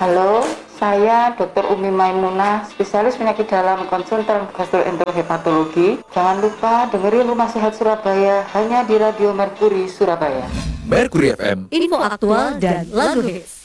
Halo, saya Dr. Umi Maimunah, spesialis penyakit dalam konsultan gastroenterohepatologi. Jangan lupa dengerin Rumah Sehat Surabaya hanya di Radio Merkuri Surabaya. Merkuri FM, info aktual dan lagu hits.